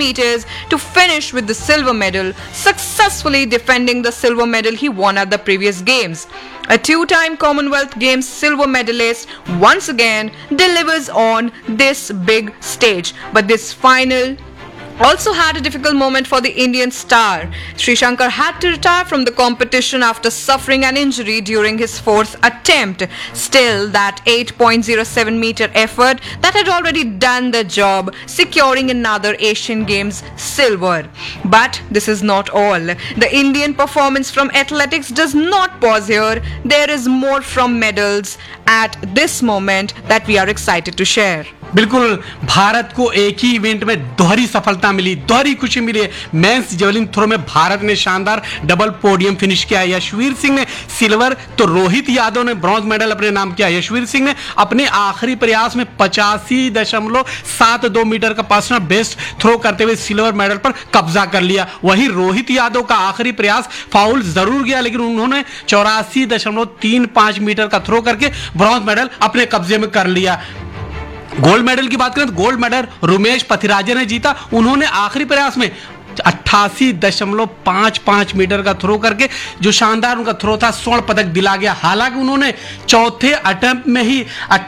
meters to finish with the silver medal, successfully defending the silver medal he won at the previous games. A two-time Commonwealth Games silver medalist once again delivers on this big stage. But this final also had a difficult moment for the Indian star. Sri Shankar had to retire from the competition after suffering an injury during his fourth attempt. Still, that 8.07 meter effort that had already done the job, securing another Asian Games silver. But this is not all. The Indian performance from athletics does not pause here. There is more from medals at this moment that we are excited to share. बिल्कुल, भारत को एक ही event में दोहरी सफलता मिली, दोहरी खुशी मिली है। Men's javelin throw में भारत ने शानदार डबल पोडियम फिनिश किया। यशवीर सिंह ने सिल्वर तो रोहित यादव ने ब्रॉन्ज मेडल अपने नाम किया। यशवीर सिंह ने अपने आखिरी प्रयास में 85.72 मीटर का पर्सनल बेस्ट थ्रो करते हुए सिल्वर मेडल पर कब्जा कर लिया। वहीं रोहित यादव का आखिरी प्रयास फाउल जरूर गया, लेकिन उन्होंने 84.35 मीटर का थ्रो करके ब्रॉन्ज मेडल अपने कब्जे में कर लिया। गोल्ड मेडल की बात करें तो गोल्ड मेडल रुमेश पथिराजे ने जीता। उन्होंने आखिरी प्रयास में 88.55 मीटर का थ्रो करके जो शानदार उनका थ्रो था, स्वर्ण पदक दिला गया। हालांकि उन्होंने चौथे अटेम्प्ट में ही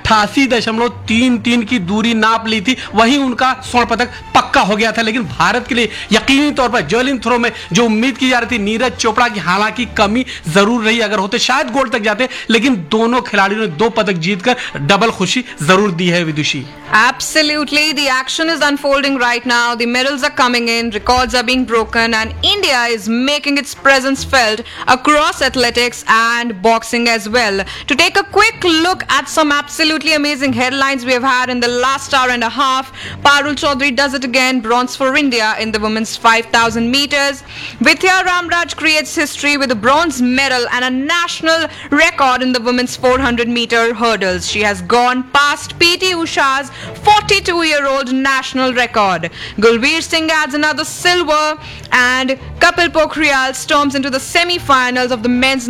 88.33 की दूरी नाप ली थी, वहीं उनका स्वर्ण पदक पक्का हो गया था। लेकिन भारत के लिए यकीनी तौर पर जेवलिन थ्रो में जो उम्मीद की जा रही थी नीरज चोपड़ा की, हालांकि कमी जरूर रही, अगर होते शायद गोल्ड तक जाते, लेकिन दोनों खिलाड़ियों ने 2 पदक जीतकर डबल खुशी जरूर दी है। विदुषी, Absolutely, the action is unfolding right now. The medals are coming in, records are being broken, and India is making its presence felt across athletics and boxing as well. To take a quick look at some absolutely amazing headlines we have had in the last hour and a half, Parul Chaudhary does it again, bronze for India in the women's 5,000 meters. Vidya Ramraj creates history with a bronze medal and a national record in the women's 400 meter hurdles. She has gone past PT Usha's 42-year-old national record. Gulveer Singh adds another silver, and Kapil Pokhriyal storms into the semi-finals of the men's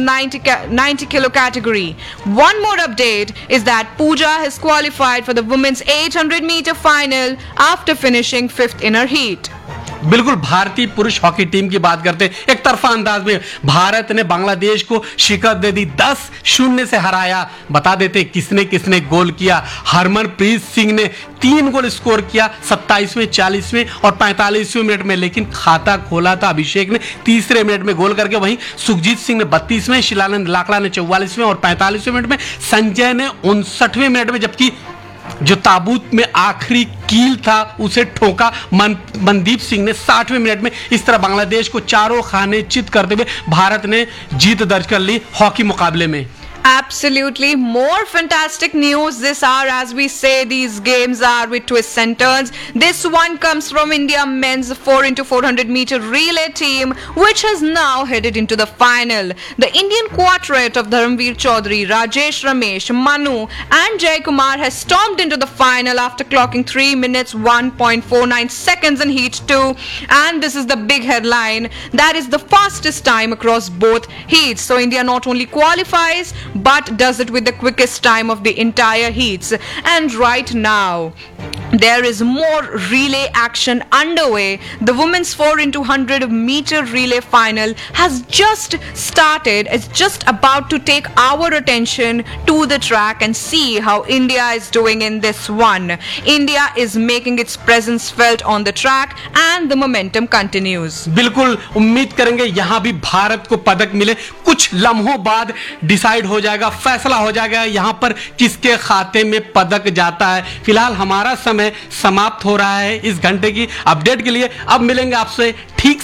90 kilo category. One more update is that Pooja has qualified for the women's 800 meter final after finishing 5th in her heat. बिल्कुल, भारतीय पुरुष hockey team की बात करते हैं। एक तरफा अंदाज में भारत ने बांग्लादेश को शिकस्त दे दी, 10-0 से हराया। बता देते किसने किसने गोल किया। हरमनप्रीत सिंह ने 3 गोल स्कोर किया 27वें, 40वें और 45वें मिनट में, लेकिन खाता खोला था अभिषेक ने 3रे मिनट में गोल करके। वहीं सुखजीत सिंह ने 32वें, शिलानंद लाकड़ा ने 44वें और 45वें मिनट में, संजय ने 59वें मिनट में, जबकि जो ताबूत में आखिरी कील था उसे ठोका मनदीप सिंह ने 60वें मिनट में। इस तरह बांग्लादेश को चारों खाने चित करते हुए भारत ने जीत दर्ज कर ली हॉकी मुकाबले में। Absolutely, more fantastic news this hour. As we say, these games are with twists and turns. This one comes from India men's 4x400 meter relay team, which has now headed into the final. The Indian quartet of Dharamveer Chaudhary, Rajesh Ramesh, Manu and Jay Kumar has stormed into the final after clocking 3 minutes 1.49 seconds in heat 2. And this is the big headline. That is the fastest time across both heats. So India not only qualifies but does it with the quickest time of the entire heats. And right now there is more relay action underway. The women's 4x100 meter relay final has just started. It's just about to take our attention to the track and see how India is doing in this one. India is making its presence felt on the track and the momentum continues. बिल्कुल उम्मीद करेंगे यहां भी भारत को पदक मिले। कुछ लम्हों बाद डिसाइड हो जाएगा, फैसला हो जाएगा यहां पर किसके खाते में पदक जाता है। फिलहाल हमारा समय समाप्त हो रहा है इस घंटे की अपडेट के लिए। अब मिलेंगे आपसे ठीक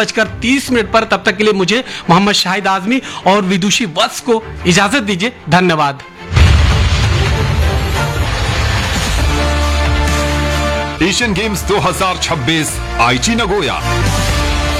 7:30 पर। तब तक के लिए मुझे मोहम्मद शाहिद आजमी और विदुषी वत्स को इजाजत दीजिए। धन्यवाद। एशियन गेम्स 2026 आईची नगोया।